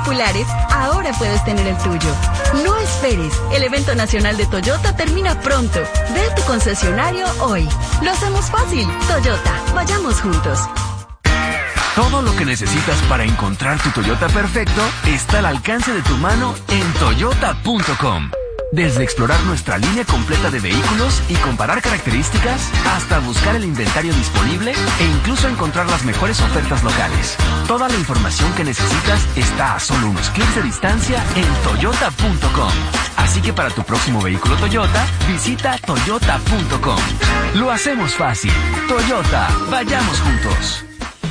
populares, ahora puedes tener el tuyo. No esperes, el evento nacional de Toyota termina pronto. Ve a tu concesionario hoy. Lo hacemos fácil. Toyota, vayamos juntos. Todo lo que necesitas para encontrar tu Toyota perfecto está al alcance de tu mano en toyota.com. Desde explorar nuestra línea completa de vehículos y comparar características, hasta buscar el inventario disponible e incluso encontrar las mejores ofertas locales. Toda la información que necesitas está a solo unos clics de distancia en toyota.com. Así que para tu próximo vehículo Toyota, visita toyota.com. Lo hacemos fácil. Toyota, vayamos juntos.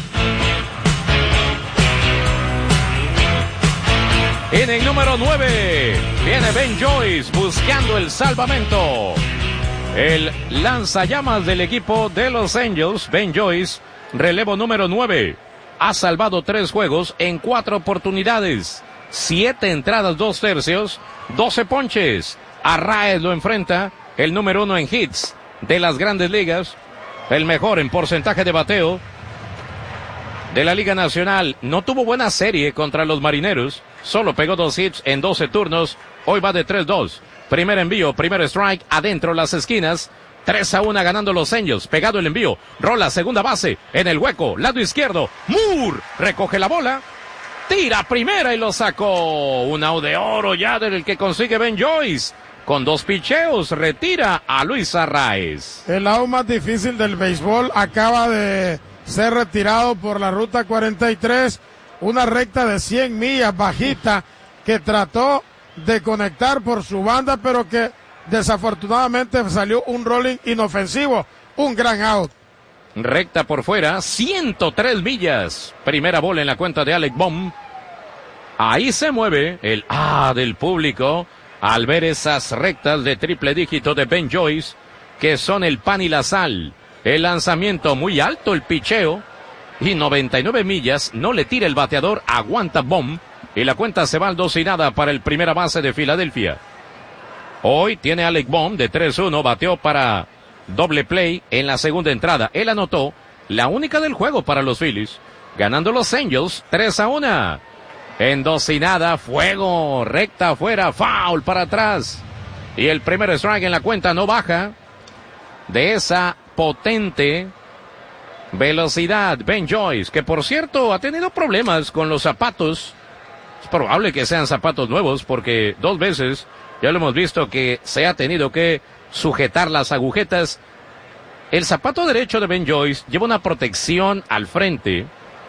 Inning número 9. Viene Ben Joyce buscando el salvamento. El lanzallamas del equipo de Los Angels, Ben Joyce, relevo número 9. Ha salvado 3 juegos en 4 oportunidades. 7 entradas, 2 tercios, 12 ponches. Arraez lo enfrenta, el número 1 en hits de las Grandes Ligas. El mejor en porcentaje de bateo de la Liga Nacional. No tuvo buena serie contra los Marineros. Solo pegó 2 hits en 12 turnos. Hoy va de 3-2. Primer envío, primer strike, adentro las esquinas. 3-1 ganando Los Angels. Pegado el envío. Rola segunda base. En el hueco, lado izquierdo. Moore recoge la bola. Tira primera y lo sacó. Un out de oro ya del que consigue Ben Joyce. Con 2 picheos retira a Luis Arraez. El out más difícil del béisbol acaba de ser retirado por la ruta 43. Una recta de 100 millas bajita que trató de conectar por su banda, pero que desafortunadamente salió un rolling inofensivo. Un gran out. Recta por fuera, 103 millas. Primera bola en la cuenta de Alec Bohm. Ahí se mueve el del público al ver esas rectas de triple dígito de Ben Joyce, que son el pan y la sal. El lanzamiento muy alto, el picheo. Y 99 millas, no le tira el bateador, aguanta Bohm. Y la cuenta se va al 2-0 para el primera base de Filadelfia. Hoy tiene Alec Bohm de 3-1, bateó para doble play en la segunda entrada. Él anotó la única del juego para los Phillies, ganando los Angels 3-1. En 2-0, fuego, recta afuera, foul para atrás. Y el primer strike en la cuenta no baja de esa potente velocidad. Ben Joyce, que por cierto ha tenido problemas con los zapatos. Es probable que sean zapatos nuevos porque 2 veces ya lo hemos visto que se ha tenido que sujetar las agujetas. El zapato derecho de Ben Joyce lleva una protección al frente,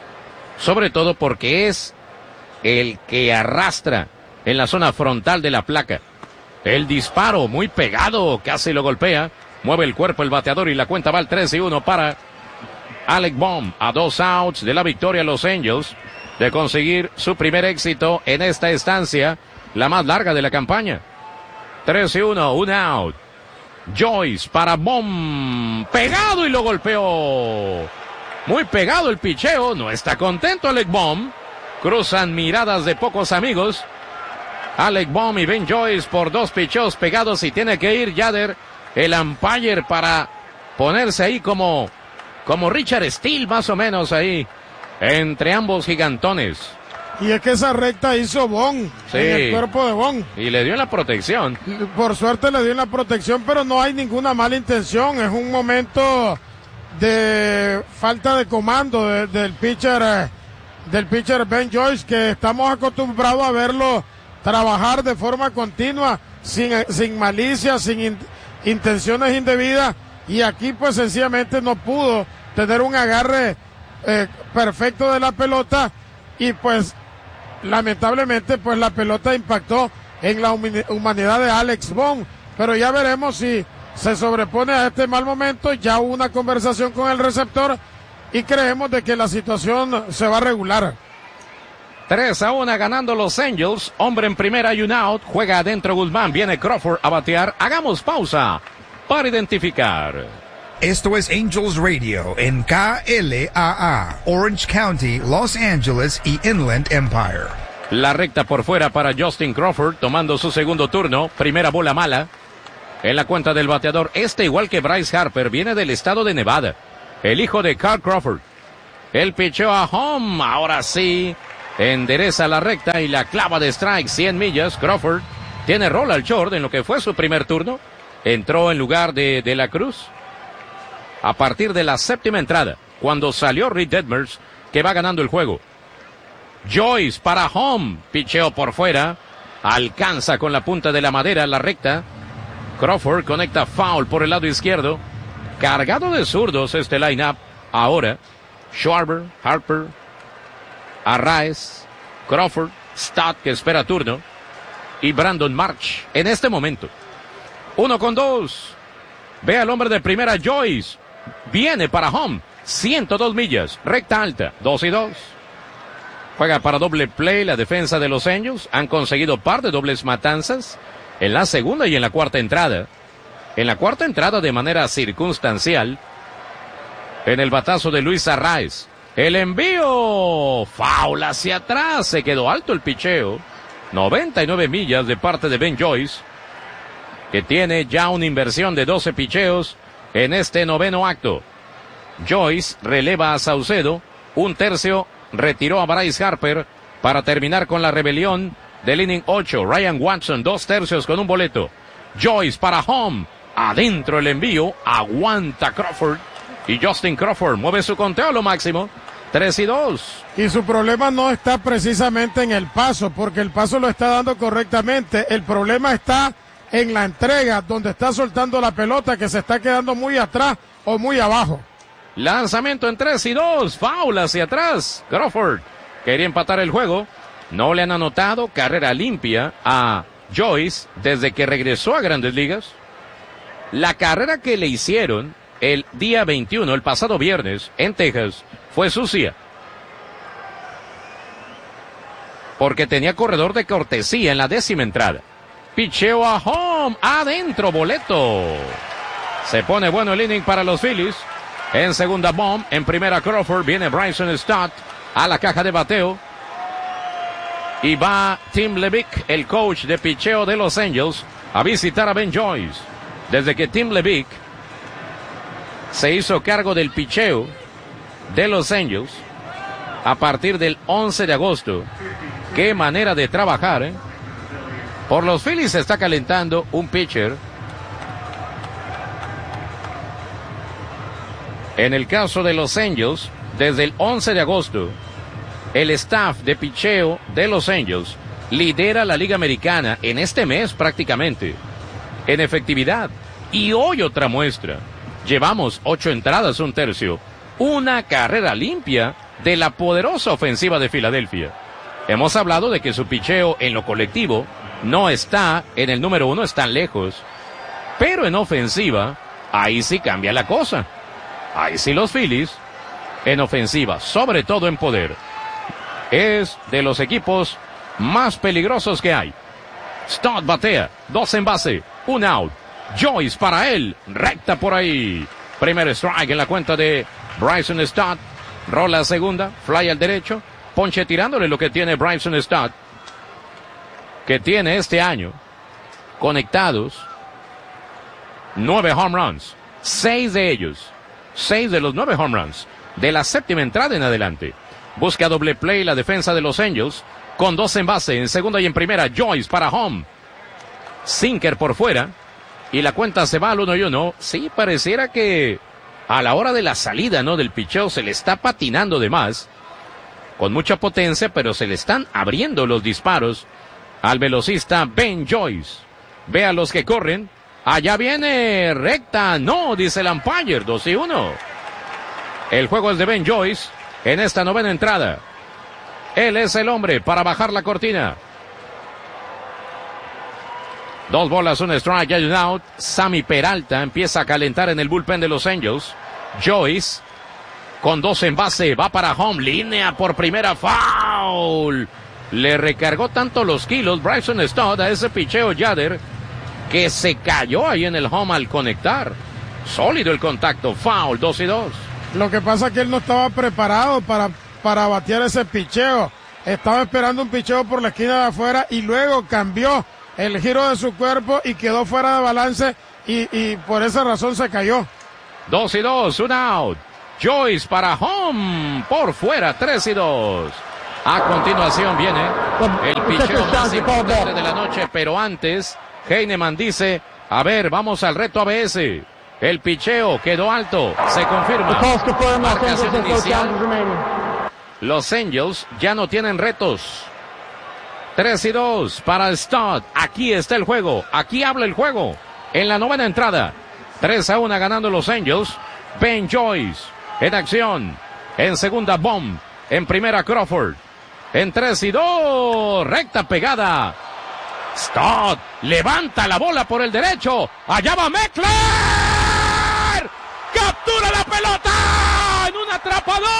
sobre todo porque es el que arrastra en la zona frontal de la placa. El disparo muy pegado, casi lo golpea. Mueve el cuerpo el bateador y la cuenta va al 3-1 para Alec Bohm. A 2 outs de la victoria Los Angels, de conseguir su primer éxito en esta estancia, la más larga de la campaña. 3-1, un out. Joyce para Bohm. Pegado y lo golpeó. Muy pegado el picheo. No está contento Alec Bohm. Cruzan miradas de pocos amigos. Alec Bohm y Ben Joyce por 2 picheos pegados y tiene que ir Yader, el umpire, para ponerse ahí como Richard Steele, más o menos ahí, entre ambos gigantones. Y es que esa recta hizo Bohm, sí, en el cuerpo de Bohm. Y le dio en la protección. Por suerte le dio en la protección, pero no hay ninguna mala intención. Es un momento de falta de comando del pitcher Ben Joyce, que estamos acostumbrados a verlo trabajar de forma continua, sin malicia, sin intenciones indebidas. Y aquí pues sencillamente no pudo tener un agarre perfecto de la pelota, y pues lamentablemente pues la pelota impactó en la humanidad de Alex Bohm, pero ya veremos si se sobrepone a este mal momento. Ya hubo una conversación con el receptor y creemos de que la situación se va a regular. 3-1 ganando Los Angels. Hombre en primera y un out. Juega adentro Guzmán. Viene Crawford a batear. Hagamos pausa para identificar. Esto es Angels Radio en KLAA, Orange County, Los Angeles y Inland Empire. La recta por fuera para Justin Crawford, tomando su segundo turno. Primera bola mala en la cuenta del bateador. Igual que Bryce Harper, viene del estado de Nevada. El hijo de Carl Crawford. El picheo a home. Ahora sí, endereza la recta y la clava de strike, 100 millas. Crawford tiene roll al short en lo que fue su primer turno. Entró en lugar de la Cruz a partir de la séptima entrada, cuando salió Reed Detmers, que va ganando el juego. Joyce para home, picheo por fuera, alcanza con la punta de la madera la recta. Crawford conecta foul por el lado izquierdo, cargado de zurdos este line-up. Ahora, Schwarber, Harper, Arraez, Crawford, Stott, que espera turno, y Brandon March en este momento. 1-2. Ve al hombre de primera, Joyce. Viene para home. 102 millas. Recta alta. 2-2. Juega para doble play la defensa de los Angels. Han conseguido par de dobles matanzas en la segunda y en la cuarta entrada. En la cuarta entrada de manera circunstancial. En el batazo de Luis Arraez. El envío. Foul hacia atrás. Se quedó alto el picheo. 99 millas de parte de Ben Joyce, que tiene ya una inversión de 12 picheos en este noveno acto. Joyce releva a Saucedo, un tercio, retiró a Bryce Harper para terminar con la rebelión del inning 8. Ryan Watson, 2 tercios con un boleto. Joyce para home, adentro el envío, aguanta Crawford, y Justin Crawford mueve su conteo a lo máximo. 3-2. Y su problema no está precisamente en el paso, porque el paso lo está dando correctamente. El problema está en la entrega, donde está soltando la pelota, que se está quedando muy atrás o muy abajo. Lanzamiento en 3-2, foul hacia atrás. Crawford quería empatar el juego. No le han anotado carrera limpia a Joyce desde que regresó a Grandes Ligas. La carrera que le hicieron el día 21, el pasado viernes, en Texas, fue sucia, porque tenía corredor de cortesía en la 10ª entrada. Picheo a home, adentro, boleto. Se pone bueno el inning para los Phillies. En segunda bomb, en primera Crawford, viene Bryson Stott a la caja de bateo. Y va Tim Levick, el coach de picheo de los Angels, a visitar a Ben Joyce. Desde que Tim Levick se hizo cargo del picheo de los Angels a partir del 11 de agosto. Qué manera de trabajar, ¿eh? Por los Phillies se está calentando un pitcher. En el caso de los Angels, desde el 11 de agosto, el staff de picheo de los Angels lidera la Liga Americana en este mes prácticamente en efectividad. Y hoy otra muestra. Llevamos 8 entradas, un tercio. Una carrera limpia de la poderosa ofensiva de Filadelfia. Hemos hablado de que su picheo en lo colectivo no está en el número 1, están lejos. Pero en ofensiva, ahí sí cambia la cosa. Ahí sí los Phillies, en ofensiva, sobre todo en poder, es de los equipos más peligrosos que hay. Stott batea, 2 en base, 1 out. Joyce para él, recta por ahí. Primer strike en la cuenta de Bryson Stott. Rola segunda, fly al derecho. Ponche tirándole lo que tiene Bryson Stott, que tiene este año conectados 9 home runs. 6 de ellos, 6 de los 9 home runs de la 7ª entrada en adelante. Busca doble play la defensa de los Angels con 2 en base, en segunda y en primera. Joyce para home. Sinker por fuera. Y la cuenta se va al 1-1. Sí, pareciera que a la hora de la salida, ¿no?, del picheo se le está patinando de más. Con mucha potencia, pero se le están abriendo los disparos al velocista Ben Joyce. Ve a los que corren. Allá viene recta. No, dice el umpire. 2-1. El juego es de Ben Joyce en esta 9ª entrada. Él es el hombre para bajar la cortina. 2 bolas, 1 strike, y 1 out. Sammy Peralta empieza a calentar en el bullpen de los Angels. Joyce, con 2 en base, va para home. Línea por primera, foul. Le recargó tanto los kilos Bryson Stott a ese picheo Yader, que se cayó ahí en el home al conectar. Sólido el contacto, foul, 2-2. Lo que pasa es que él no estaba preparado para batear ese picheo. Estaba esperando un picheo por la esquina de afuera y luego cambió el giro de su cuerpo y quedó fuera de balance y por esa razón se cayó. 2-2, 1 out. Joyce para home, por fuera, 3-2. A continuación viene el picheo más importante de la noche, pero antes, Heinemann dice, a ver, vamos al reto ABS. El picheo quedó alto, se confirma. Marcación inicial. Los Angels ya no tienen retos. 3-2 para el Stott. Aquí está el juego, aquí habla el juego. En la novena entrada, 3-1 ganando los Angels. Ben Joyce en acción. En segunda, Bomb. En primera, Crawford. En 3-2, recta pegada. Stott levanta la bola por el derecho. Allá va Meckler. Captura la pelota en un atrapadón.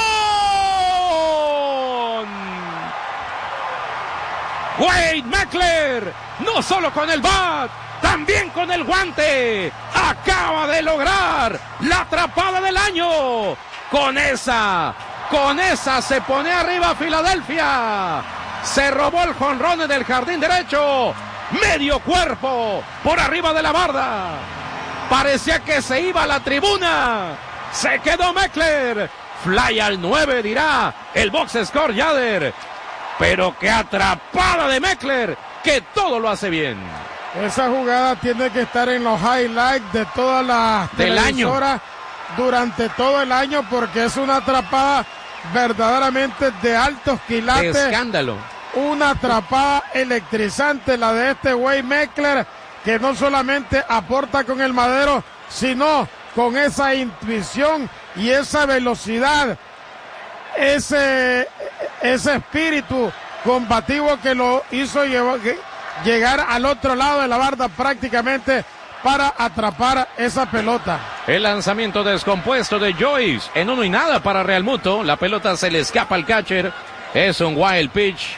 Wade Meckler, no solo con el bat, también con el guante, acaba de lograr la atrapada del año. Con esa se pone arriba Filadelfia. Se robó el jonrón del jardín derecho. Medio cuerpo por arriba de la barda. Parecía que se iba a la tribuna. Se quedó Meckler. Fly al 9, dirá el box score Yader. Pero qué atrapada de Meckler, que todo lo hace bien. Esa jugada tiene que estar en los highlights de toda la televisora durante todo el año, porque es una atrapada verdaderamente de altos quilates. De escándalo. Una atrapada electrizante la de este Wade Meckler, que no solamente aporta con el madero, sino con esa intuición y esa velocidad, ese espíritu combativo que lo hizo llegar al otro lado de la barda prácticamente para atrapar esa pelota. El lanzamiento descompuesto de Joyce en 1-0 para Real Muto. La pelota se le escapa al catcher. Es un wild pitch.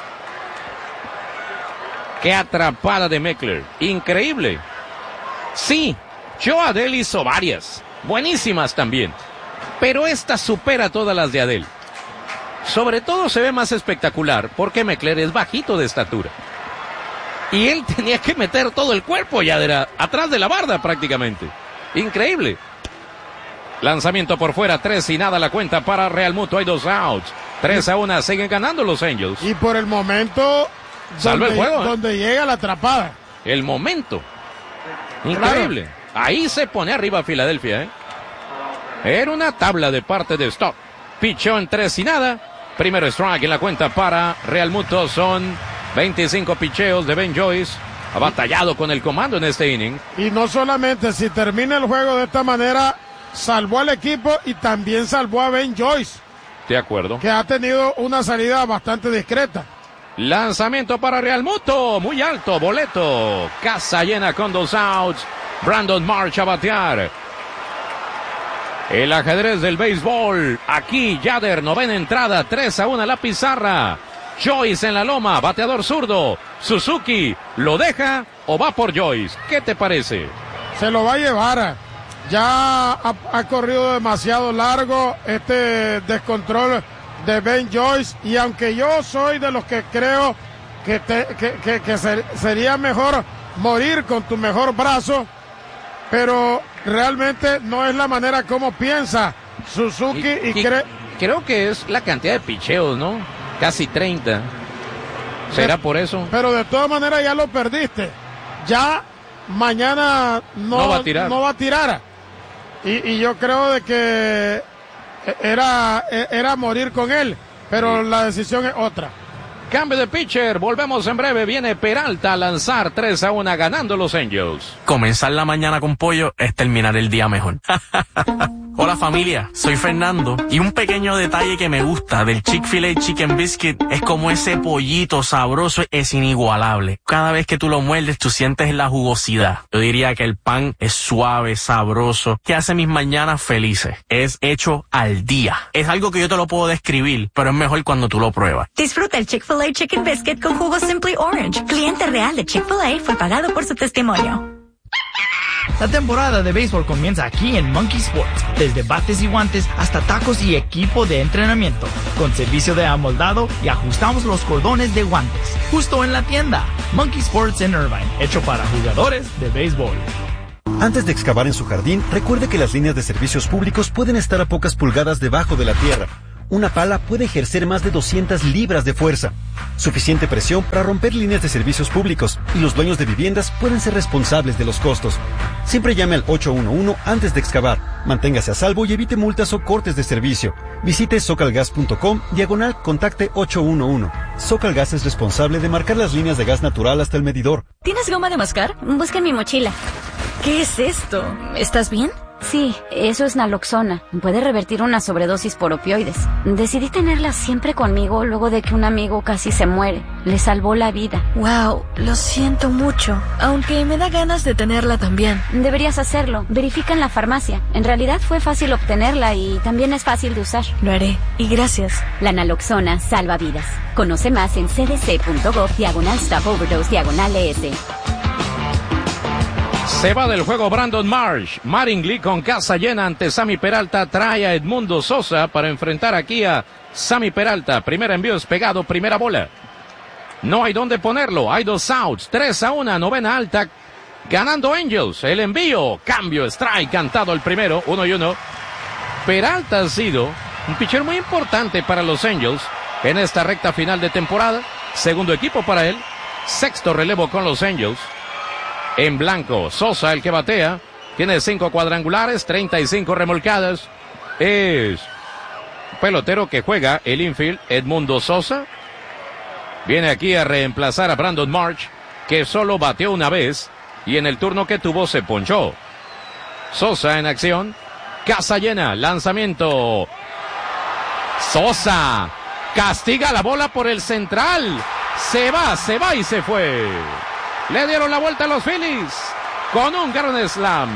Qué atrapada de Meckler. Increíble. Sí, Joe Adell hizo varias. Buenísimas también. Pero esta supera todas las de Adell. Sobre todo se ve más espectacular porque Meckler es bajito de estatura. Y él tenía que meter todo el cuerpo ya atrás de la barda prácticamente. Increíble. Lanzamiento por fuera, 3-0 la cuenta para Real Muto. Hay 2 outs. 3-1, siguen ganando los Angels. Y por el momento salva el juego, donde llega la atrapada. El momento. Increíble. Claro. Ahí se pone arriba Filadelfia, Era una tabla de parte de Stott. Pichó en 3-0. Primero strike en la cuenta para Real Muto. Son 25 picheos de Ben Joyce. Ha batallado con el comando en este inning. Y no solamente, si termina el juego de esta manera, salvó al equipo y también salvó a Ben Joyce. De acuerdo. Que ha tenido una salida bastante discreta. Lanzamiento para Real Muto. Muy alto, boleto. Casa llena con 2 outs. Brandon March a batear. El ajedrez del béisbol. Aquí Yader, novena entrada, 3-1 la pizarra. Joyce en la loma, bateador zurdo. Suzuki, ¿lo deja o va por Joyce? ¿Qué te parece? Se lo va a llevar. Ya ha corrido demasiado largo este descontrol de Ben Joyce. Y aunque yo soy de los que creo que sería mejor morir con tu mejor brazo, pero realmente no es la manera como piensa Suzuki y creo que es la cantidad de picheos, ¿no? Casi 30. ¿Será por eso? Pero de todas maneras ya lo perdiste. Ya mañana no va a tirar. Y yo creo de que era morir con él, pero la decisión es otra. Cambio de pitcher, volvemos en breve. Viene Peralta a lanzar 3-1 ganando los Angels. Comenzar la mañana con pollo es terminar el día mejor. Hola familia, soy Fernando y un pequeño detalle que me gusta del Chick-fil-A Chicken Biscuit es como ese pollito sabroso es inigualable. Cada vez que tú lo muerdes tú sientes la jugosidad. Yo diría que el pan es suave, sabroso, que hace mis mañanas felices. Es hecho al día. Es algo que yo te lo puedo describir, pero es mejor cuando tú lo pruebas. Disfruta el Chick-fil-A Chicken Biscuit con jugo Simply Orange. Cliente real de Chick-fil-A fue pagado por su testimonio. La temporada de béisbol comienza aquí en Monkey Sports. Desde bates y guantes hasta tacos y equipo de entrenamiento. Con servicio de amoldado y ajustamos los cordones de guantes. Justo en la tienda. Monkey Sports en Irvine. Hecho para jugadores de béisbol. Antes de excavar en su jardín, recuerde que las líneas de servicios públicos pueden estar a pocas pulgadas debajo de la tierra. una pala puede ejercer más de 200 libras de fuerza. Suficiente presión para romper líneas de servicios públicos, y los dueños de viviendas pueden ser responsables de los costos. Siempre llame al 811 antes de excavar. Manténgase a salvo y evite multas o cortes de servicio. Visite socalgas.com/contacte 811. Socalgas es responsable de marcar las líneas de gas natural hasta el medidor. ¿Tienes goma de mascar? Busca en mi mochila. ¿Qué es esto? ¿Estás bien? Sí, eso es naloxona. Puede revertir una sobredosis por opioides. Decidí tenerla siempre conmigo luego de que un amigo casi se muere. Le salvó la vida. Wow, lo siento mucho. Aunque me da ganas de tenerla también. Deberías hacerlo. Verifica en la farmacia. En realidad fue fácil obtenerla y también es fácil de usar. Lo haré. Y gracias. La naloxona salva vidas. Conoce más en cdc.gov/stop-overdose/ES. Se va del juego Brandon Marsh. Mattingly con casa llena ante Sammy Peralta. Trae a Edmundo Sosa para enfrentar aquí a Sammy Peralta. Primer envío es pegado, primera bola. No hay dónde ponerlo. Hay 2 outs. 3-1, novena alta. Ganando Angels. El envío. Cambio, strike, cantado el primero. 1-1. Peralta ha sido un pitcher muy importante para los Angels en esta recta final de temporada. Segundo equipo para él. Sexto relevo con los Angels. En blanco, Sosa el que batea, tiene 5 cuadrangulares, 35 remolcadas. Es pelotero que juega el infield, Edmundo Sosa. Viene aquí a reemplazar a Brandon Marsh, que solo bateó una vez y en el turno que tuvo se ponchó. Sosa en acción, casa llena, lanzamiento. Sosa castiga la bola por el central. Se va y se fue. Le dieron la vuelta a los Phillies con un Grand Slam.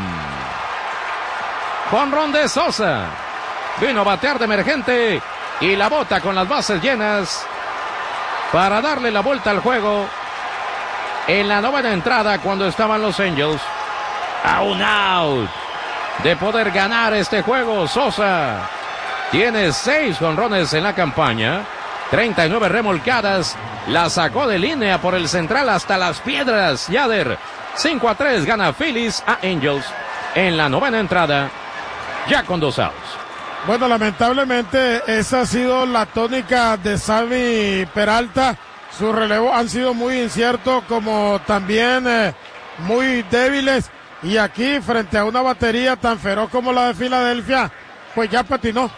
Jonrón de Sosa. Vino a batear de emergente y la bota con las bases llenas para darle la vuelta al juego en la novena entrada cuando estaban los Angels a un out de poder ganar este juego. Sosa tiene 6 jonrones en la campaña, 39 remolcadas. La sacó de línea por el central hasta las piedras. Yader, 5-3, gana Phillies a Angels en la novena entrada, ya con 2 outs. Bueno, lamentablemente esa ha sido la tónica de Sammy Peralta. Sus relevos han sido muy inciertos, como también muy débiles. Y aquí, frente a una batería tan feroz como la de Filadelfia, pues ya patinó.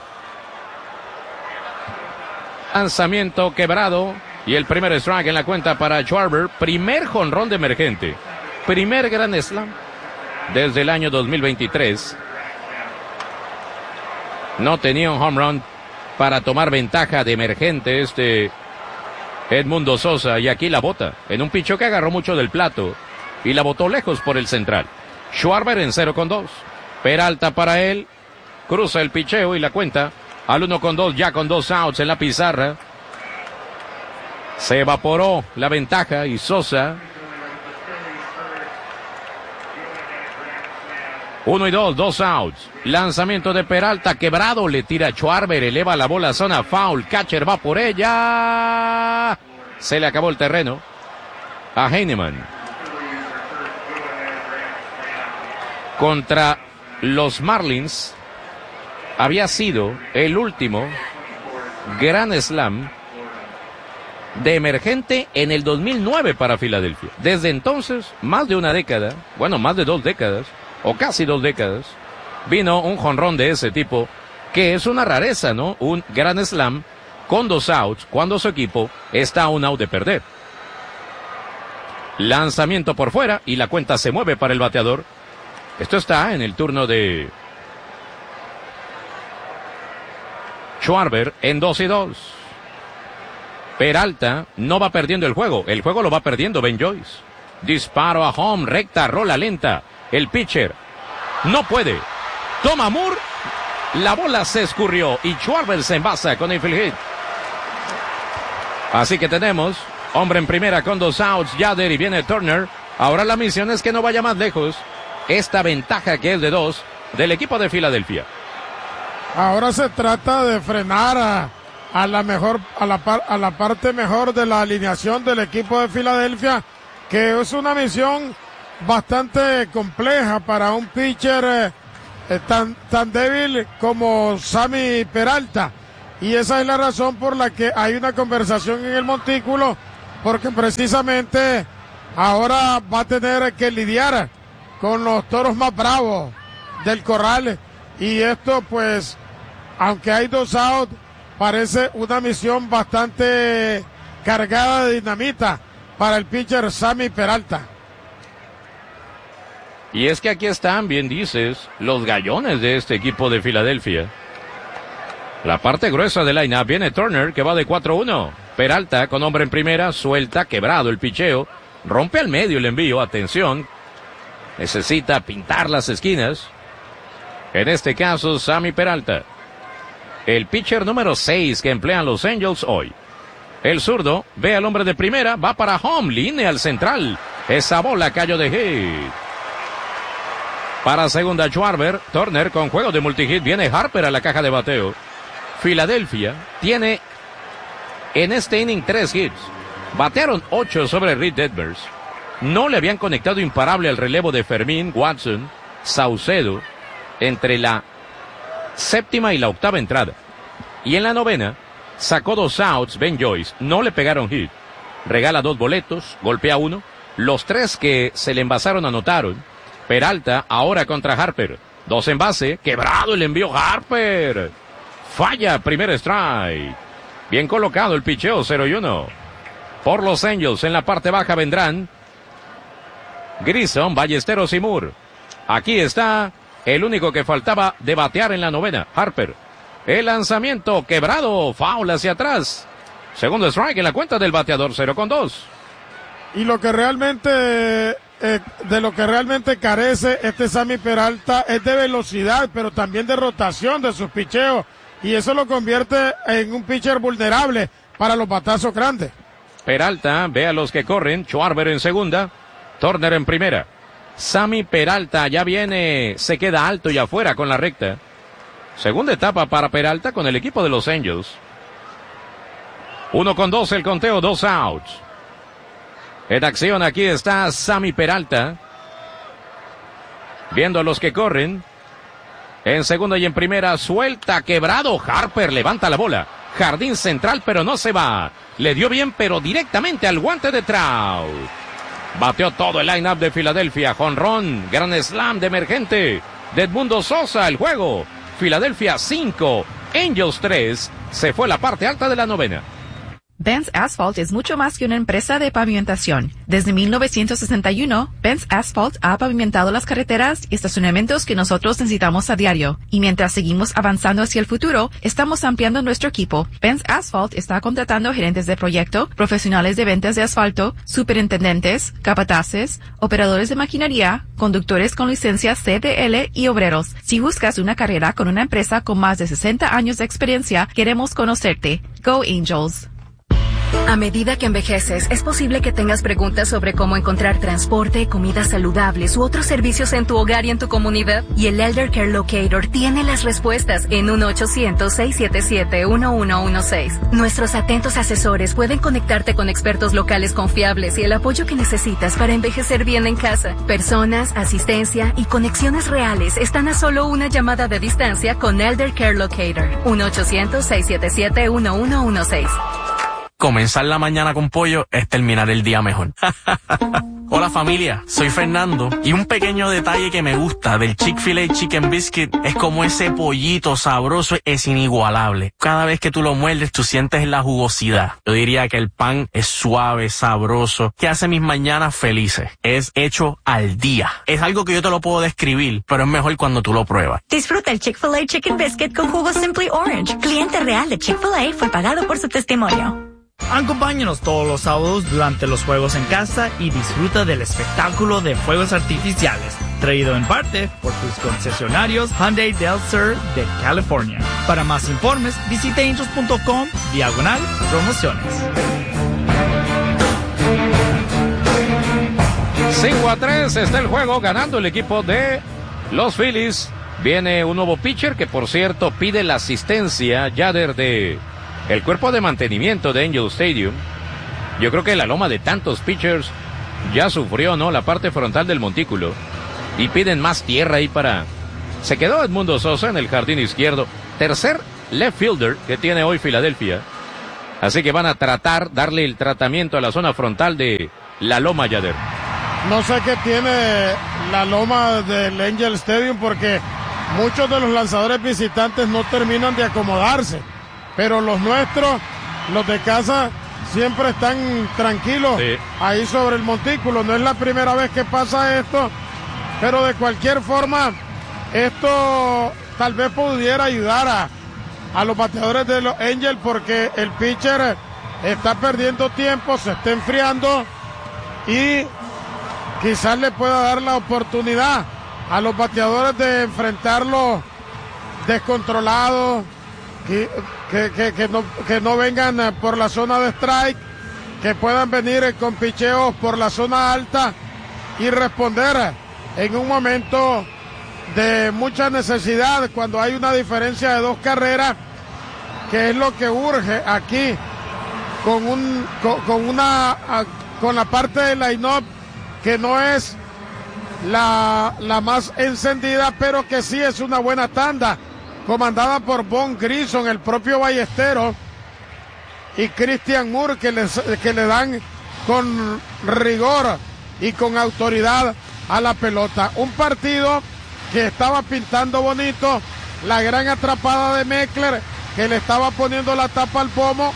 Lanzamiento quebrado. Y el primer strike en la cuenta para Schwarber. Primer jonrón de emergente. Primer Grand Slam desde el año 2023. No tenía un home run para tomar ventaja de emergente este Edmundo Sosa. Y aquí la bota en un picho que agarró mucho del plato y la botó lejos por el central. Schwarber en 0-2. Peralta para él. Cruza el picheo y la cuenta al 1-2, ya con 2 outs en la pizarra. Se evaporó la ventaja y Sosa. 1-2, 2 outs. Lanzamiento de Peralta quebrado, le tira Schwarber, eleva la bola a zona foul. Catcher va por ella. Se le acabó el terreno a Heinemann. Contra los Marlins había sido el último Grand Slam de emergente en el 2009 para Filadelfia. Desde entonces, más de una década, bueno, más de 2 décadas, o casi 2 décadas, vino un jonrón de ese tipo, que es una rareza, ¿no? Un Grand Slam con 2 outs, cuando su equipo está a un out de perder. Lanzamiento por fuera, y la cuenta se mueve para el bateador. Esto está en el turno de Schwarber en 2-2. Peralta no va perdiendo el juego lo va perdiendo Ben Joyce. Disparo a home, recta, rola lenta. El pitcher no puede. Toma Moore, la bola se escurrió y Schwarber se envasa con el field hit. Así que tenemos hombre en primera con 2 outs, Yader y viene Turner. Ahora la misión es que no vaya más lejos esta ventaja que es de 2 del equipo de Filadelfia. Ahora se trata de frenar a la parte mejor de la alineación del equipo de Filadelfia, que es una misión bastante compleja para un pitcher tan débil como Sammy Peralta. y esa es la razón por la que hay una conversación en el montículo, porque precisamente ahora va a tener que lidiar con los toros más bravos del corral, y esto pues, aunque hay 2 outs, parece una misión bastante cargada de dinamita para el pitcher Sammy Peralta. Y es que aquí están, bien dices, los gallones de este equipo de Filadelfia. La parte gruesa del line-up viene Turner, que va de 4-1. Peralta, con hombre en primera, suelta, quebrado el picheo. Rompe al medio el envío, atención. Necesita pintar las esquinas. En este caso, Sammy Peralta. El pitcher número 6 que emplean los Angels hoy. El zurdo ve al hombre de primera, va para home, línea al central. Esa bola cayó de hit. Para segunda, Schwarber. Turner con juego de multihit. Viene Harper a la caja de bateo. Filadelfia tiene en este inning 3 hits. Batearon 8 sobre Reed Detmers. No le habían conectado imparable al relevo de Fermín, Watson, Saucedo entre la séptima y la octava entrada. Y en la novena sacó 2 outs Ben Joyce. No le pegaron hit. Regala 2 boletos, golpea 1. Los 3 que se le envasaron anotaron. Peralta ahora contra Harper. 2 en base. Quebrado el envío Harper. Falla, primer strike. Bien colocado el picheo, 0-1. Por los Angels en la parte baja vendrán Grissom, Ballesteros y Moore. Aquí está el único que faltaba de batear en la novena, Harper. El lanzamiento quebrado, foul hacia atrás. Segundo strike en la cuenta del bateador, 0-2. Y lo que realmente, de lo que realmente carece este Sammy Peralta es de velocidad, pero también de rotación de sus picheos. Y eso lo convierte en un pitcher vulnerable para los batazos grandes. Peralta ve a los que corren. Schwarber en segunda. Turner en primera. Sammy Peralta ya viene, se queda alto y afuera con la recta. Segunda etapa para Peralta con el equipo de los Angels. 1-2 el conteo, 2 outs. En acción aquí está Sammy Peralta. Viendo a los que corren. En segunda y en primera, suelta, quebrado. Harper levanta la bola. Jardín central, pero no se va. Le dio bien, pero directamente al guante de Trout. Bateó todo el line-up de Filadelfia. Jonrón, gran slam de emergente de Edmundo Sosa. El juego. Filadelfia 5, Angels 3. Se fue la parte alta de la novena. Benz Asphalt es mucho más que una empresa de pavimentación. Desde 1961, Benz Asphalt ha pavimentado las carreteras y estacionamientos que nosotros necesitamos a diario. Y mientras seguimos avanzando hacia el futuro, estamos ampliando nuestro equipo. Benz Asphalt está contratando gerentes de proyecto, profesionales de ventas de asfalto, superintendentes, capataces, operadores de maquinaria, conductores con licencia CDL y obreros. Si buscas una carrera con una empresa con más de 60 años de experiencia, queremos conocerte. Go Angels! A medida que envejeces, es posible que tengas preguntas sobre cómo encontrar transporte, comidas saludables u otros servicios en tu hogar y en tu comunidad. Y el Elder Care Locator tiene las respuestas en 1-800-677-1116. Nuestros atentos asesores pueden conectarte con expertos locales confiables y el apoyo que necesitas para envejecer bien en casa. Personas, asistencia y conexiones reales están a solo una llamada de distancia con Elder Care Locator. 1-800-677-1116. Comenzar la mañana con pollo es terminar el día mejor. Hola familia, soy Fernando y un pequeño detalle que me gusta del Chick-fil-A Chicken Biscuit es como ese pollito sabroso es inigualable. Cada vez que tú lo muerdes tú sientes la jugosidad. Yo diría que el pan es suave, sabroso, que hace mis mañanas felices. Es hecho al día. Es algo que yo te lo puedo describir, pero es mejor cuando tú lo pruebas. Disfruta el Chick-fil-A Chicken Biscuit con jugo Simply Orange. Cliente real de Chick-fil-A fue pagado por su testimonio. Acompáñanos todos los sábados durante los juegos en casa y disfruta del espectáculo de fuegos artificiales, traído en parte por tus concesionarios Hyundai Del Sur de California. Para más informes, visita angels.com/promociones. 5-3 está el juego, ganando el equipo de los Phillies. Viene un nuevo pitcher que, por cierto, pide la asistencia, Yader, de el cuerpo de mantenimiento de Angel Stadium. Yo creo que la loma de tantos pitchers ya sufrió, ¿no?, la parte frontal del montículo. Y piden más tierra ahí para... Se quedó Edmundo Sosa en el jardín izquierdo. Tercer left fielder que tiene hoy Filadelfia. Así que van a tratar darle el tratamiento a la zona frontal de la loma, Yader. No sé qué tiene la loma del Angel Stadium porque muchos de los lanzadores visitantes no terminan de acomodarse. Pero los nuestros, los de casa, siempre están tranquilos ahí sobre el montículo. No es la primera vez que pasa esto, pero de cualquier forma, esto tal vez pudiera ayudar a los bateadores de los Angels porque el pitcher está perdiendo tiempo, se está enfriando y quizás le pueda dar la oportunidad a los bateadores de enfrentarlo descontrolados, que no vengan por la zona de strike, que puedan venir con picheos por la zona alta y responder en un momento de mucha necesidad cuando hay una diferencia de 2 carreras, que es lo que urge aquí con la parte del line-up que no es la más encendida, pero que sí es una buena tanda, comandada por Von Grissom, el propio Ballesteros y Christian Moore, que le dan con rigor y con autoridad a la pelota. Un partido que estaba pintando bonito, la gran atrapada de Meckler, que le estaba poniendo la tapa al pomo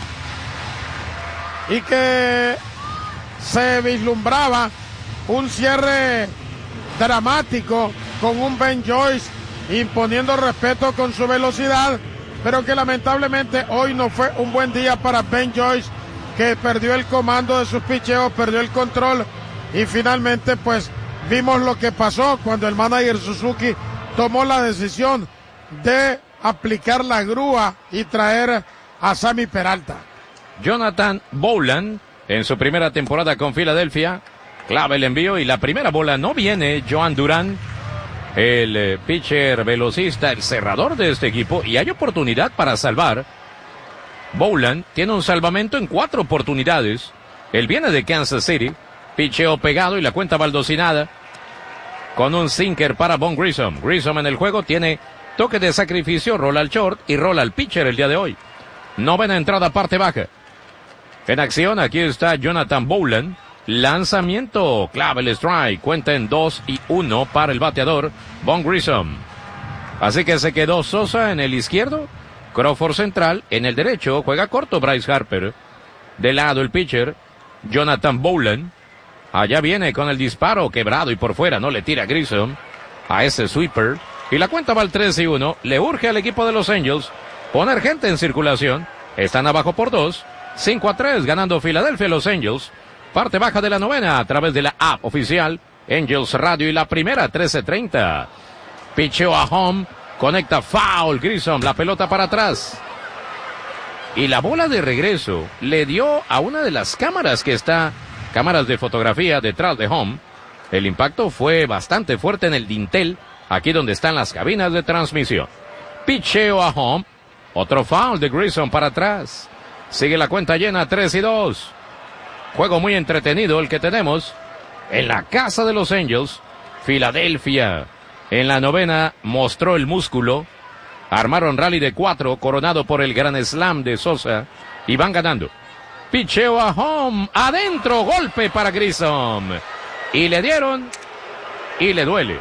y que se vislumbraba un cierre dramático con un Ben Joyce imponiendo respeto con su velocidad, pero que lamentablemente hoy no fue un buen día para Ben Joyce, que perdió el comando de sus picheos, perdió el control y finalmente pues vimos lo que pasó cuando el manager Suzuki tomó la decisión de aplicar la grúa y traer a Sammy Peralta. Jonathan Bowlan, en su primera temporada con Filadelfia, clava el envío y la primera bola no viene. Joan Durán, el pitcher velocista, el cerrador de este equipo, y hay oportunidad para salvar. Bowlan tiene un salvamento en 4 oportunidades. Él viene de Kansas City, picheo pegado y la cuenta baldosinada con un sinker para Von Grissom. Grissom en el juego tiene toque de sacrificio, rola al short y rola al pitcher el día de hoy. Novena entrada, parte baja. En acción, aquí está Jonathan Bowlan. Lanzamiento, clave el strike. Cuenta en 2-1 para el bateador Von Grissom. Así que se quedó Sosa en el izquierdo, Crawford central, en el derecho juega corto Bryce Harper. De lado el pitcher, Jonathan Bowlan. Allá viene con el disparo quebrado y por fuera, no le tira Grissom a ese sweeper. Y la cuenta va al 3-1. Le urge al equipo de los Angels poner gente en circulación. Están abajo por 2. 5-3 ganando Filadelfia los Angels. Parte baja de la novena a través de la app oficial Angels Radio y la primera 13:30. Picheo a home. Conecta foul Grissom. La pelota para atrás. Y la bola de regreso le dio a una de las cámaras cámaras de fotografía detrás de home. El impacto fue bastante fuerte en el dintel, aquí donde están las cabinas de transmisión. Picheo a home. Otro foul de Grissom para atrás. Sigue la cuenta llena, 3-2. Juego muy entretenido el que tenemos en la casa de los Angels. Filadelfia en la novena mostró el músculo. Armaron rally de 4 coronado por el gran slam de Sosa y van ganando. Picheo a home, adentro, golpe para Grissom. Y le dieron y le duele.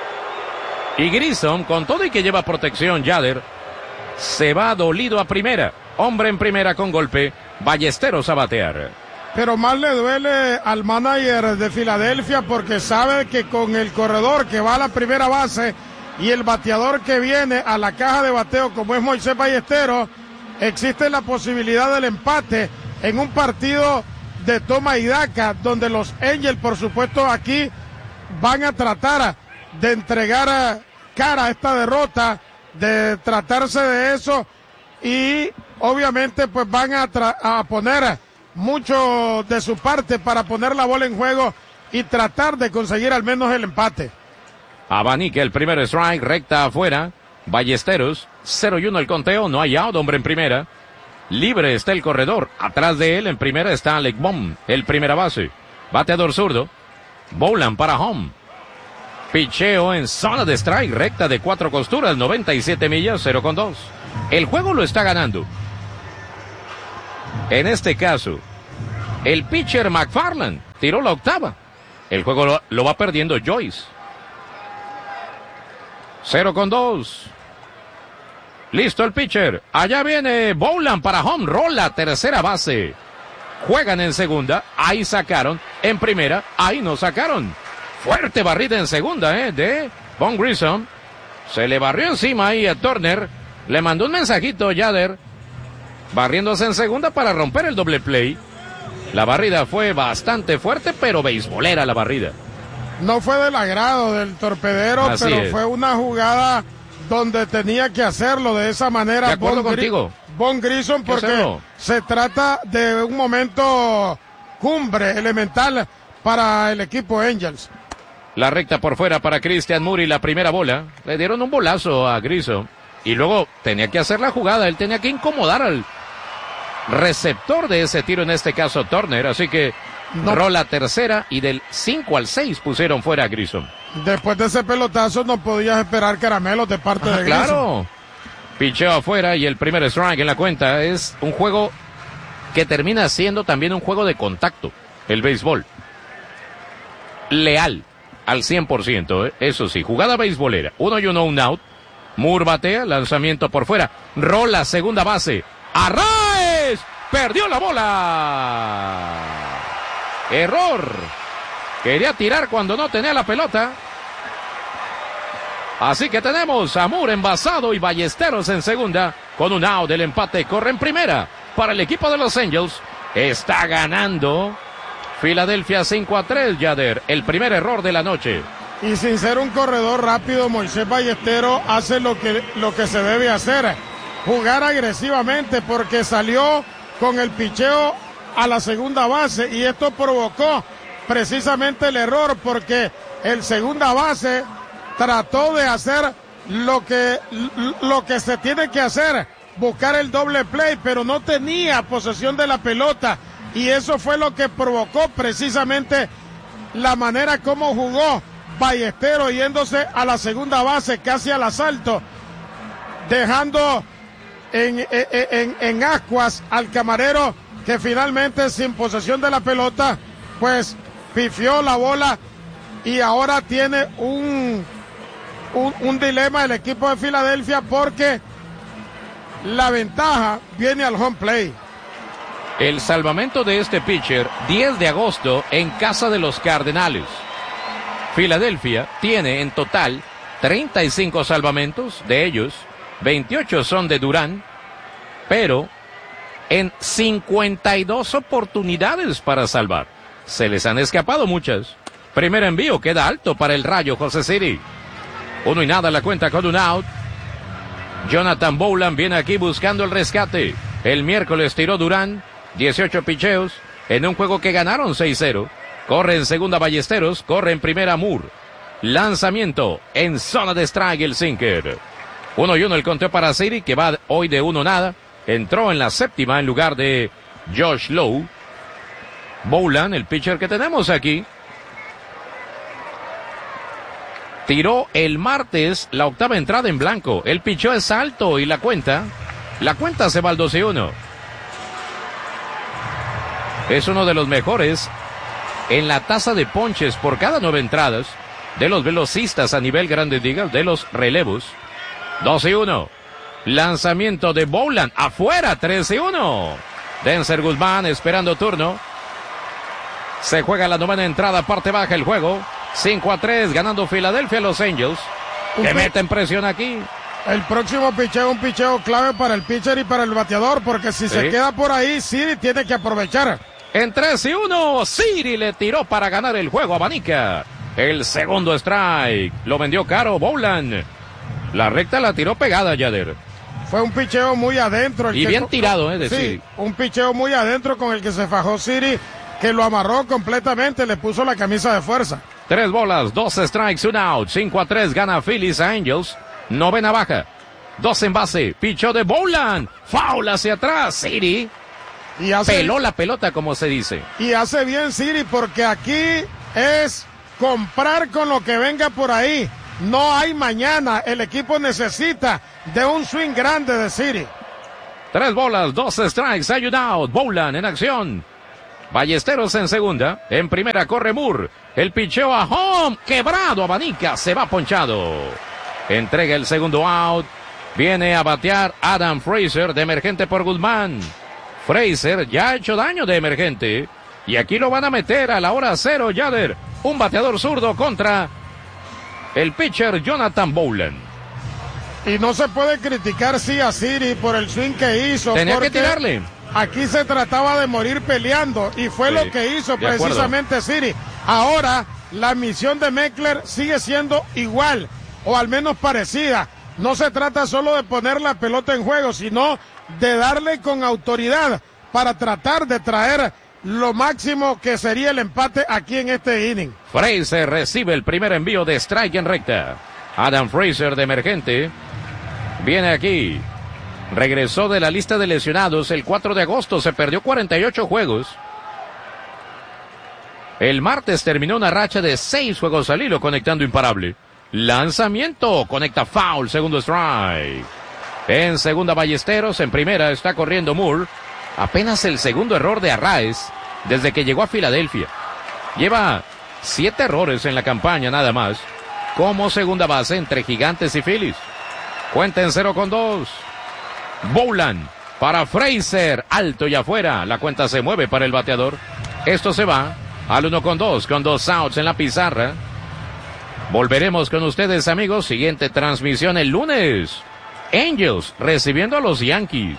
Y Grissom, con todo y que lleva protección, Yader, se va dolido a primera. Hombre en primera con golpe, Ballesteros a batear. Pero más le duele al manager de Filadelfia porque sabe que con el corredor que va a la primera base y el bateador que viene a la caja de bateo como es Moisés Ballesteros, existe la posibilidad del empate en un partido de toma y daca, donde los Angels, por supuesto, aquí van a tratar de entregar cara a esta derrota, de tratarse de eso, y obviamente pues van a poner mucho de su parte para poner la bola en juego y tratar de conseguir al menos el empate. Abanica el primer strike, recta afuera, Ballesteros, 0-1 el conteo, no hay out, hombre en primera. Libre está el corredor. Atrás de él en primera está Alec Bohm, el primera base. Bateador zurdo. Bowlan para home. Picheo en zona de strike, recta de 4 costuras, 97 millas, 0-2. El juego lo está ganando. En este caso, el pitcher McFarland tiró la octava. El juego lo va perdiendo Joyce. 0-2. Listo el pitcher. Allá viene Bowlan para home run, la tercera base. Juegan en segunda, ahí sacaron. En primera, ahí no sacaron. Fuerte barrida en segunda, de Von Grissom. Se le barrió encima ahí a Turner. Le mandó un mensajito Yader. Barriéndose en segunda para romper el doble play. La barrida fue bastante fuerte, pero beisbolera la barrida. No fue del agrado del torpedero, Así pero es. fue una jugada donde tenía que hacerlo de esa manera. De acuerdo contigo. Von Grissom, porque se trata de un momento cumbre, elemental para el equipo Angels. La recta por fuera para Christian Muri, la primera bola. Le dieron un bolazo a Grissom. Y luego tenía que hacer la jugada. Él tenía que incomodar al receptor de ese tiro, en este caso Turner. Así que rola tercera y del 5 al 6 pusieron fuera a Grissom. Después de ese pelotazo no podías esperar caramelos de parte de Grissom. Claro. Picheo afuera y el primer strike en la cuenta. Es un juego que termina siendo también un juego de contacto. El béisbol. Leal al 100%. Eso sí, jugada beisbolera. 1-1, un out. Moore batea, lanzamiento por fuera. Rola, segunda base. Arraez. Perdió la bola. Error. Quería tirar cuando no tenía la pelota. Así que tenemos a Moore envasado y Ballesteros en segunda. Con un out del empate, corre en primera para el equipo de los Angels. Está ganando Filadelfia 5-3, Yader. El primer error de la noche. Y sin ser un corredor rápido, Moisés Ballesteros hace lo que se debe hacer. Jugar agresivamente, porque salió con el picheo a la segunda base y esto provocó precisamente el error, porque el segunda base trató de hacer lo que se tiene que hacer, buscar el doble play, pero no tenía posesión de la pelota y eso fue lo que provocó precisamente la manera como jugó Ballesteros, yéndose a la segunda base casi al asalto, dejando en ascuas al camarero, que finalmente sin posesión de la pelota pues pifió la bola y ahora tiene un dilema el equipo de Filadelfia, porque la ventaja viene al home play. El salvamento de este pitcher, 10 de agosto en casa de los Cardenales. Filadelfia tiene en total 35 salvamentos, de ellos 28 son de Durán, pero en 52 oportunidades para salvar. Se les han escapado muchas. Primer envío, queda alto para el Rayo José Siri. 1-0 la cuenta con un out. Jonathan Bowlan viene aquí buscando el rescate. El miércoles tiró Durán, 18 picheos, en un juego que ganaron 6-0. Corre en segunda Ballesteros, corre en primera Moore. Lanzamiento en zona de strike el sinker. 1-1 el conteo para Siri, que va hoy de 1-0. Entró en la séptima en lugar de Josh Lowe. Bowlan, el pitcher que tenemos aquí, tiró el martes la octava entrada en blanco. El pichó es alto y la cuenta se va al 12-1. Es uno de los mejores en la tasa de ponches por cada 9 entradas de los velocistas a nivel Grandes Ligas, de los relevos. 12-1. Lanzamiento de Bowlan afuera, 13-1. Denzer Guzmán esperando turno. Se juega la novena entrada, parte baja el juego. 5-3, ganando Filadelfia Los Angels, que meten presión aquí. El próximo picheo, un picheo clave para el pitcher y para el bateador, porque si se queda por ahí, Siri tiene que aprovechar. En 3-1, Siri le tiró para ganar el juego, abanica. El segundo strike, lo vendió caro Bowlan. La recta la tiró pegada, Yader. Fue un picheo muy adentro. Y bien tirado, de Siri. Sí, un picheo muy adentro con el que se fajó Siri, que lo amarró completamente, le puso la camisa de fuerza. 3 bolas, 2 strikes, 1 out. 5-3 gana Phillies a Angels. Novena baja. 2 en base. Pichó de Bowlan. Foul hacia atrás. Siri peló la pelota, como se dice. Y hace bien Siri, porque aquí es comprar con lo que venga por ahí. No hay mañana. El equipo necesita de un swing grande de City. 3 bolas, 2 strikes, ayudado. Bowlan en acción. Ballesteros en segunda. En primera corre Moore. El picheo a home. Quebrado, abanica. Se va ponchado. Entrega el segundo out. Viene a batear Adam Frazier de emergente por Guzmán. Frazier ya ha hecho daño de emergente. Y aquí lo van a meter a la hora 0, Yader. Un bateador zurdo contra el pitcher Jonathan Bowlan. Y no se puede criticar a City por el swing que hizo. Tenía que tirarle. Aquí se trataba de morir peleando y fue lo que hizo precisamente City. Ahora la misión de Meckler sigue siendo igual o al menos parecida. No se trata solo de poner la pelota en juego, sino de darle con autoridad para tratar de traer lo máximo que sería el empate aquí en este inning. Frazier recibe el primer envío de strike en recta. Adam Frazier de emergente viene aquí. Regresó de la lista de lesionados el 4 de agosto. Se perdió 48 juegos. El martes terminó una racha de 6 juegos al hilo conectando imparable. Lanzamiento. Conecta foul. Segundo strike. En segunda Ballesteros. En primera está corriendo Moore. Apenas el segundo error de Arraez desde que llegó a Filadelfia. Lleva 7 errores en la campaña nada más. Como segunda base entre Gigantes y Phillies. Cuenta en 0-2. Bowlan para Frazier. Alto y afuera. La cuenta se mueve para el bateador. Esto se va al 1-2 con 2 outs en la pizarra. Volveremos con ustedes, amigos. Siguiente transmisión el lunes. Angels recibiendo a los Yankees.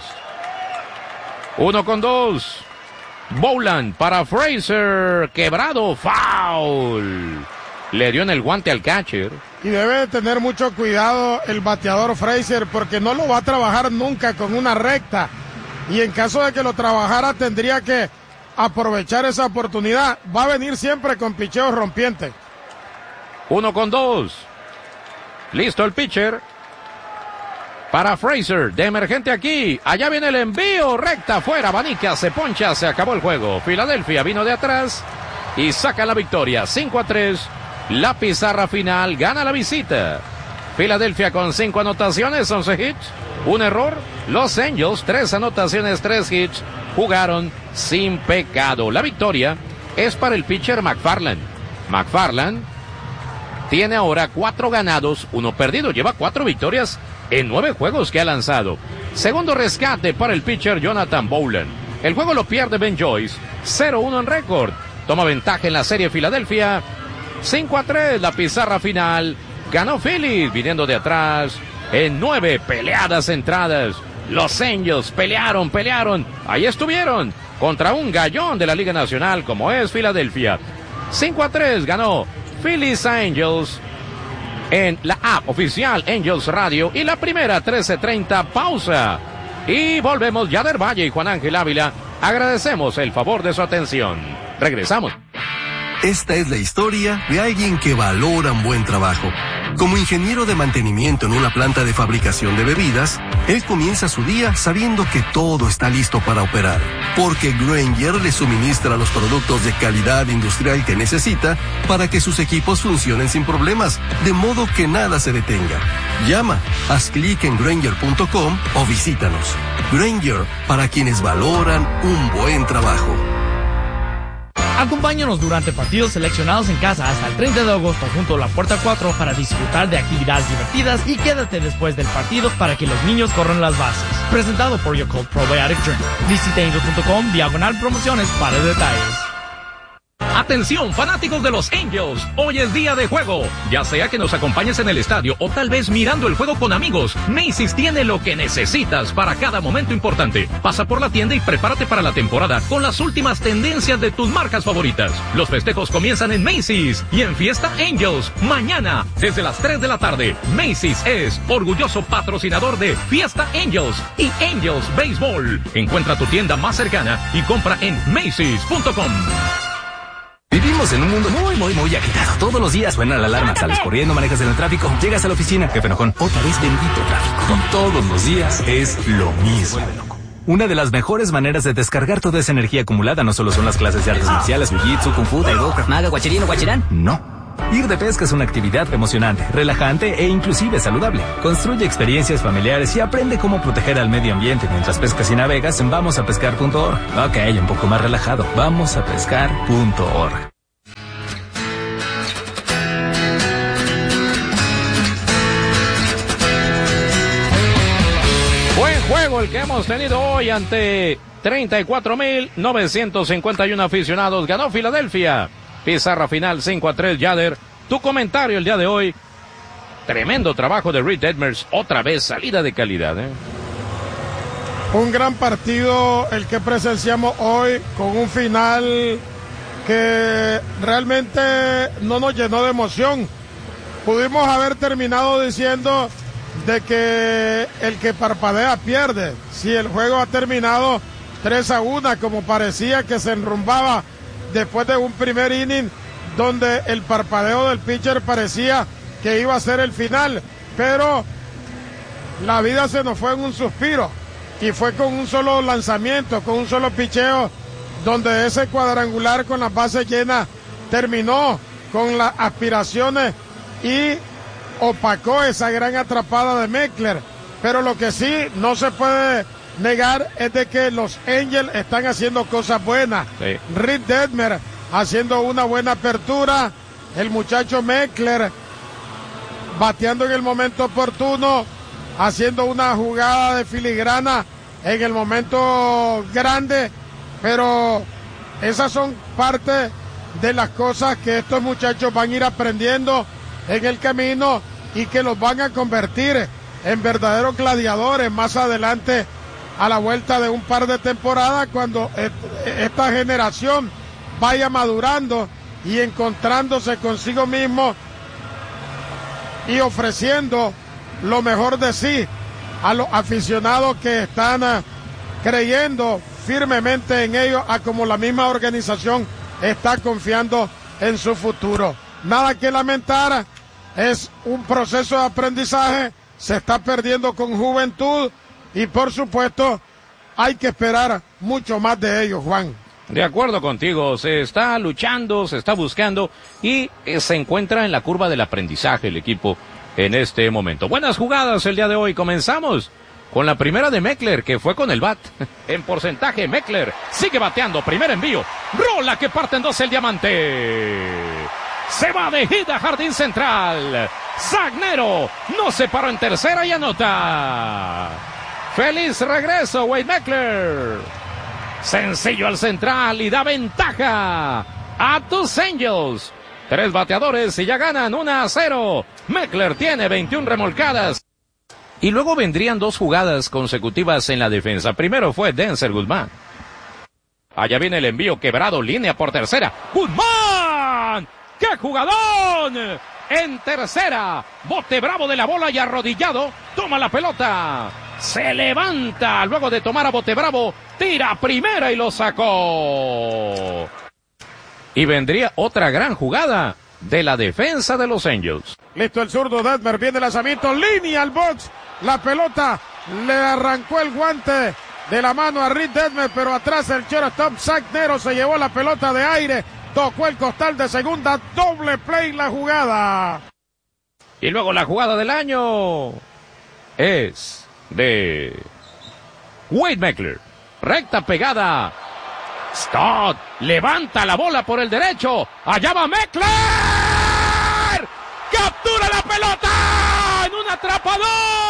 1-2. Bowlan para Frazier. Quebrado. Foul. Le dio en el guante al catcher. Y debe de tener mucho cuidado el bateador Frazier porque no lo va a trabajar nunca con una recta. Y en caso de que lo trabajara tendría que aprovechar esa oportunidad. Va a venir siempre con picheos rompientes. 1-2. Listo el pitcher. Para Frazier, de emergente aquí. Allá viene el envío. Recta afuera. Abanica, se poncha. Se acabó el juego. Filadelfia vino de atrás y saca la victoria. 5-3. La pizarra final gana la visita. Filadelfia con 5 anotaciones, 11 hits, 1 error. Los Angels, 3 anotaciones, 3 hits. Jugaron sin pecado. La victoria es para el pitcher McFarland. McFarland tiene ahora 4 ganados, 1 perdido. Lleva 4 victorias en 9 juegos que ha lanzado. Segundo rescate para el pitcher Jonathan Bowlan. El juego lo pierde Ben Joyce. 0-1 en récord. Toma ventaja en la serie Filadelfia. 5-3 la pizarra final. Ganó Phillies viniendo de atrás en 9 peleadas entradas. Los Angels pelearon. Ahí estuvieron contra un gallón de la Liga Nacional como es Filadelfia. 5-3 ganó Phillies Angels en la app oficial Angels Radio. Y la primera 13:30 pausa. Y volvemos. Yader Valle y Juan Ángel Ávila. Agradecemos el favor de su atención. Regresamos. Esta es la historia de alguien que valora un buen trabajo. Como ingeniero de mantenimiento en una planta de fabricación de bebidas, él comienza su día sabiendo que todo está listo para operar, porque Grainger le suministra los productos de calidad industrial que necesita para que sus equipos funcionen sin problemas, de modo que nada se detenga. Llama, haz clic en Grainger.com o visítanos. Grainger, para quienes valoran un buen trabajo. Acompáñanos durante partidos seleccionados en casa hasta el 30 de agosto junto a la Puerta 4 para disfrutar de actividades divertidas y quédate después del partido para que los niños corran las bases. Presentado por Yakult Probiotic Drink. Visita angels.com/promociones para detalles. Atención, fanáticos de los Angels, hoy es día de juego. Ya sea que nos acompañes en el estadio o tal vez mirando el juego con amigos, Macy's tiene lo que necesitas para cada momento importante. Pasa por la tienda y prepárate para la temporada con las últimas tendencias de tus marcas favoritas. Los festejos comienzan en Macy's y en Fiesta Angels, mañana, desde las 3 de la tarde. Macy's es orgulloso patrocinador de Fiesta Angels y Angels Baseball. Encuentra tu tienda más cercana y compra en Macy's.com. Vivimos en un mundo muy agitado. Todos los días suena la alarma, sales corriendo, manejas en el tráfico, llegas a la oficina, jefe enojón, otra vez bendito tráfico. Y todos los días es lo mismo. Una de las mejores maneras de descargar toda esa energía acumulada no solo son las clases de artes marciales, jiu-jitsu, kung fu, taibo, krav maga, guachirino, guachirán. No. Ir de pesca es una actividad emocionante, relajante e inclusive saludable. Construye experiencias familiares y aprende cómo proteger al medio ambiente mientras pescas y navegas en vamosapescar.org. Ok, un poco más relajado. Vamosapescar.org. Buen juego el que hemos tenido hoy ante 34,951 aficionados. Ganó Filadelfia. Pizarra final 5-3, Yader. Tu comentario el día de hoy. Tremendo trabajo de Reed Detmers. Otra vez salida de calidad. Un gran partido el que presenciamos hoy, con un final que realmente no nos llenó de emoción. Pudimos haber terminado diciendo de que el que parpadea pierde. Si el juego ha terminado 3-1, como parecía que se enrumbaba después de un primer inning donde el parpadeo del pitcher parecía que iba a ser el final, pero la vida se nos fue en un suspiro y fue con un solo lanzamiento, con un solo picheo, donde ese cuadrangular con las bases llenas terminó con las aspiraciones y opacó esa gran atrapada de Meckler. Pero lo que sí no se puede negar es de que los Angels están haciendo cosas buenas. Sí. Reed Detmers haciendo una buena apertura, el muchacho Meckler bateando en el momento oportuno, haciendo una jugada de filigrana en el momento grande, pero esas son parte de las cosas que estos muchachos van a ir aprendiendo en el camino y que los van a convertir en verdaderos gladiadores más adelante, a la vuelta de un par de temporadas, cuando esta generación vaya madurando y encontrándose consigo mismo y ofreciendo lo mejor de sí a los aficionados que están creyendo firmemente en ellos, a como la misma organización está confiando en su futuro. Nada que lamentar, es un proceso de aprendizaje, se está perdiendo con juventud y por supuesto hay que esperar mucho más de ellos, Juan. De acuerdo contigo, se está luchando, se está buscando y se encuentra en la curva del aprendizaje el equipo en este momento. Buenas jugadas el día de hoy. Comenzamos con la primera de Meckler, que fue con el bat. En porcentaje, Meckler sigue bateando. Primer envío. Rola que parte en dos el diamante. Se va de hit a jardín central. Zagnero no se paró en tercera y anota. Feliz regreso, Wade Meckler. Sencillo al central y da ventaja a tus Angels. 3 bateadores y ya ganan 1-0. Meckler tiene 21 remolcadas. Y luego vendrían 2 jugadas consecutivas en la defensa. Primero fue Denzel Guzmán. Allá viene el envío quebrado, línea por tercera. ¡Guzmán! ¡Qué jugadón! En tercera, bote bravo de la bola y arrodillado, toma la pelota. Se levanta luego de tomar a bote bravo, tira a primera y lo sacó. Y vendría otra gran jugada de la defensa de los Angels. Listo el zurdo Detmers, viene el lanzamiento, línea al box, la pelota le arrancó el guante de la mano a Reed Detmers, pero atrás el shortstop Zagnero se llevó la pelota de aire, tocó el costal de segunda, doble play la jugada. Y luego la jugada del año es de Wade Meckler, recta pegada. Scott levanta la bola por el derecho. Allá va Meckler. Captura la pelota en un atrapadón.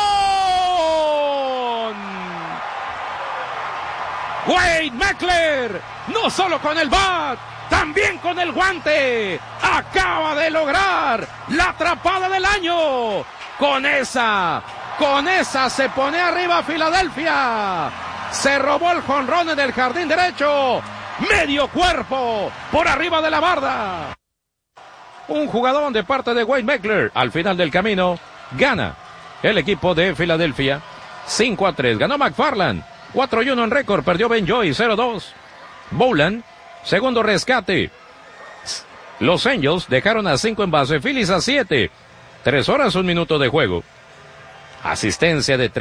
Wade Meckler, no solo con el bat, también con el guante, acaba de lograr la atrapada del año. Con esa se pone arriba Filadelfia. Se robó el jonrón en el jardín derecho. Medio cuerpo por arriba de la barda. Un jugador de parte de Wade Meckler. Al final del camino gana el equipo de Filadelfia 5-3. Ganó McFarland 4-1 en récord. Perdió Ben Joy 0-2. Bowland, segundo rescate. Los Angels dejaron a 5 en base. Phillies a 7. 3 horas, 1 minuto de juego. Asistencia de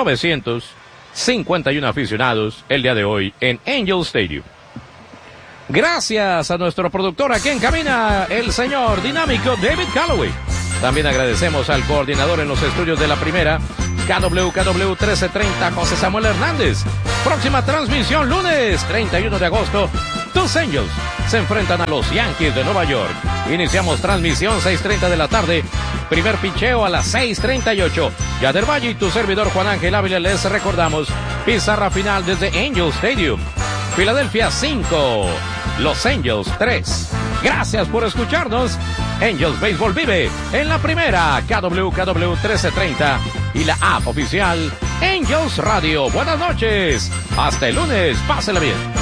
34,951 aficionados el día de hoy en Angel Stadium. Gracias a nuestro productor aquí en cabina, el señor dinámico David Calloway. También agradecemos al coordinador en los estudios de la primera, KWKW 1330, José Samuel Hernández. Próxima transmisión lunes 31 de agosto. Tus Angels se enfrentan a los Yankees de Nueva York. Iniciamos transmisión 6:30 de la tarde. Primer picheo a las 6:38. Yader Valle y tu servidor Juan Ángel Ávila les recordamos. Pizarra final desde Angel Stadium. Filadelfia 5, Los Angels 3. Gracias por escucharnos. Angels Baseball vive en la primera, KWKW 1330 y la app oficial Angels Radio. Buenas noches. Hasta el lunes. Pásela bien.